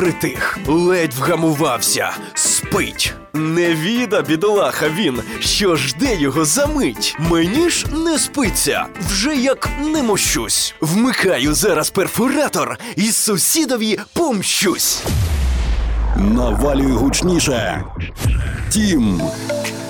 притих, ледь вгамувався, спить. Не віда, бідолаха він, що жде його за мить. Мені ж не спиться, вже як не мощусь. Вмикаю зараз перфоратор і сусідові помщусь. Навалюй гучніше. Тім